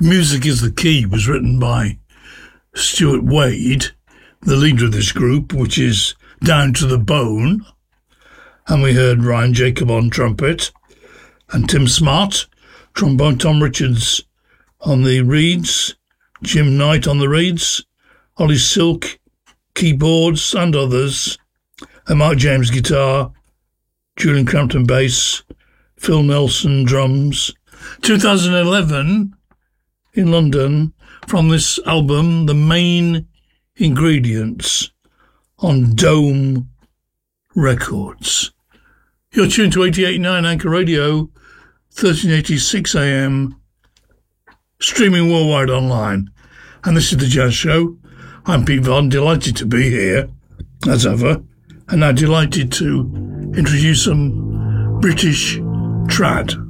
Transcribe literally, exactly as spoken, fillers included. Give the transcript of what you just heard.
Music is the Key was written by Stuart Wade, the leader of this group, which is Down to the Bone. And we heard Ryan Jacob on trumpet and Tim Smart, trombone, Tom Richards on the reeds, Jim Knight on the reeds, Ollie Silk, keyboards and others, and Mark James guitar, Julian Crampton bass, Phil Nelson drums. two thousand eleven in London, from this album, The Main Ingredients on Dome Records. You're tuned to eighty-eight point nine Anchor Radio, thirteen eighty-six A M, streaming worldwide online. And this is The Jazz Show. I'm Pete Vaughan, delighted to be here, as ever, and now delighted to introduce some British trad.